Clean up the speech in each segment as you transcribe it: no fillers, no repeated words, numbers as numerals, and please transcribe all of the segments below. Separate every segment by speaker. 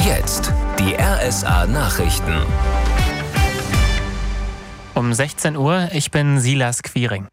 Speaker 1: Jetzt die RSA Nachrichten.
Speaker 2: Um 16 Uhr, ich bin Silas Quiring.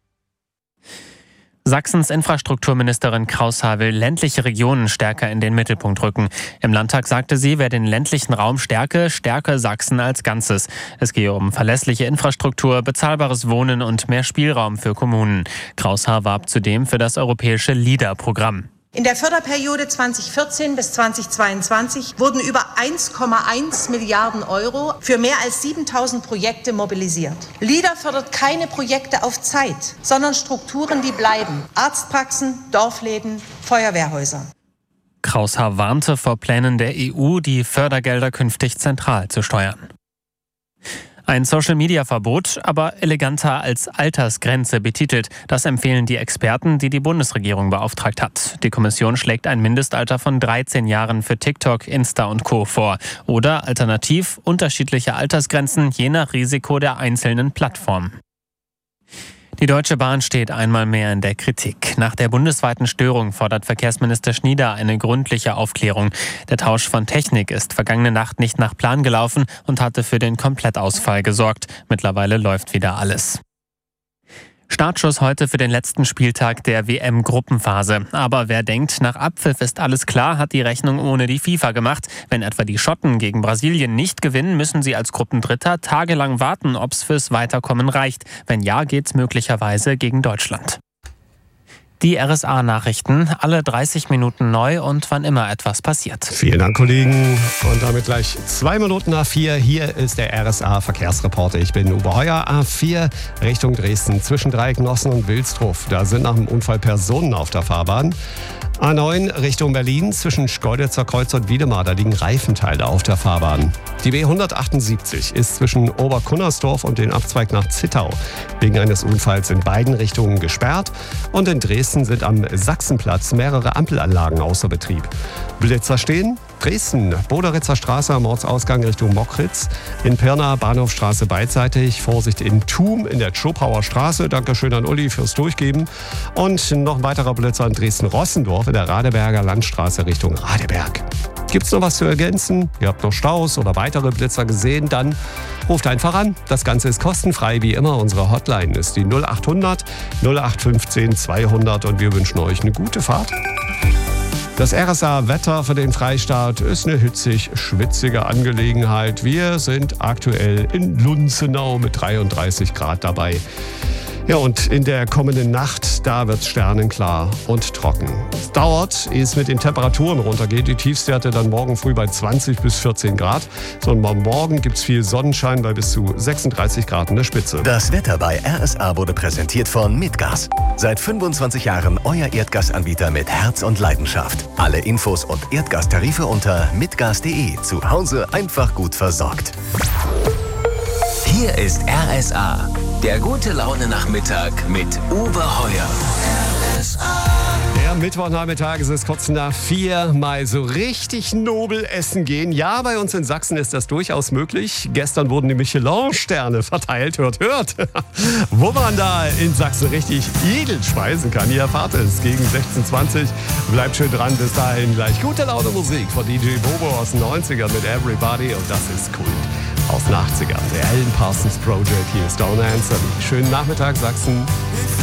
Speaker 2: Sachsens Infrastrukturministerin Kraushaar will ländliche Regionen stärker in den Mittelpunkt rücken. Im Landtag sagte sie, wer den ländlichen Raum stärke Sachsen als Ganzes. Es gehe um verlässliche Infrastruktur, bezahlbares Wohnen und mehr Spielraum für Kommunen. Kraushaar warb zudem für das europäische LEADER-Programm.
Speaker 3: In der Förderperiode 2014 bis 2022 wurden über 1,1 Milliarden Euro für mehr als 7.000 Projekte mobilisiert. LEADER fördert keine Projekte auf Zeit, sondern Strukturen, die bleiben. Arztpraxen, Dorfläden, Feuerwehrhäuser.
Speaker 2: Kraushaar warnte vor Plänen der EU, die Fördergelder künftig zentral zu steuern. Ein Social-Media-Verbot, aber eleganter als Altersgrenze betitelt. Das empfehlen die Experten, die die Bundesregierung beauftragt hat. Die Kommission schlägt ein Mindestalter von 13 Jahren für TikTok, Insta und Co. vor. Oder alternativ unterschiedliche Altersgrenzen je nach Risiko der einzelnen Plattformen. Die Deutsche Bahn steht einmal mehr in der Kritik. Nach der bundesweiten Störung fordert Verkehrsminister Schnieder eine gründliche Aufklärung. Der Tausch von Technik ist vergangene Nacht nicht nach Plan gelaufen und hatte für den Komplettausfall gesorgt. Mittlerweile läuft wieder alles. Startschuss heute für den letzten Spieltag der WM-Gruppenphase. Aber wer denkt, nach Abpfiff ist alles klar, hat die Rechnung ohne die FIFA gemacht. Wenn etwa die Schotten gegen Brasilien nicht gewinnen, müssen sie als Gruppendritter tagelang warten, ob es fürs Weiterkommen reicht. Wenn ja, geht's möglicherweise gegen Deutschland. Die RSA-Nachrichten, alle 30 Minuten neu und wann immer etwas passiert.
Speaker 4: Vielen Dank, Kollegen. Und damit gleich 2 Minuten nach 4. Hier ist der RSA-Verkehrsreporter. Ich bin Uwe Heuer, A4 Richtung Dresden zwischen Dreiecknossen und Wilsdruf. Da sind nach dem Unfall Personen auf der Fahrbahn. A9 Richtung Berlin zwischen Schkeuditzer Kreuz und Wiedemar, da liegen Reifenteile auf der Fahrbahn. Die B178 ist zwischen Oberkunnersdorf und den Abzweig nach Zittau wegen eines Unfalls in beiden Richtungen gesperrt. Und in Dresden sind am Sachsenplatz mehrere Ampelanlagen außer Betrieb. Blitzer stehen. Dresden, Boderitzer Straße am Ortsausgang Richtung Mockritz. In Pirna, Bahnhofstraße beidseitig. Vorsicht in Thum in der Tschopauer Straße. Dankeschön an Uli fürs Durchgeben. Und noch ein weiterer Blitzer in Dresden-Rossendorf in der Radeberger Landstraße Richtung Radeberg. Gibt's noch was zu ergänzen? Ihr habt noch Staus oder weitere Blitzer gesehen? Dann ruft einfach an. Das Ganze ist kostenfrei wie immer. Unsere Hotline ist die 0800 0815 200 und wir wünschen euch eine gute Fahrt. Das RSA-Wetter für den Freistaat ist eine hitzig-schwitzige Angelegenheit. Wir sind aktuell in Lunzenau mit 33 Grad dabei. Ja, und in der kommenden Nacht, da wird es sternenklar und trocken. Es dauert, ehe es mit den Temperaturen runtergeht. Die Tiefstwerte dann morgen früh bei 20 bis 14 Grad. So, und morgen gibt es viel Sonnenschein bei bis zu 36 Grad in der Spitze.
Speaker 1: Das Wetter bei RSA wurde präsentiert von Mitgas. Seit 25 Jahren euer Erdgasanbieter mit Herz und Leidenschaft. Alle Infos und Erdgastarife unter mitgas.de. Zu Hause einfach gut versorgt. Hier ist RSA. Der gute Laune-Nachmittag mit Uwe Heuer.
Speaker 4: Der Mittwochnachmittag ist es kurz nach 4. Mal so richtig nobel essen gehen. Ja, bei uns in Sachsen ist das durchaus möglich. Gestern wurden die Michelin-Sterne verteilt. Hört. Wo man da in Sachsen richtig edel speisen kann. Ihr erfahrt es gegen 16:20. Bleibt schön dran. Bis dahin gleich gute Laune Musik von DJ Bobo aus den 90ern mit Everybody. Und das ist Kult aus den 80ern. Der Alan Parsons Project. Hier ist Don't Answer Me. Schönen Nachmittag, Sachsen.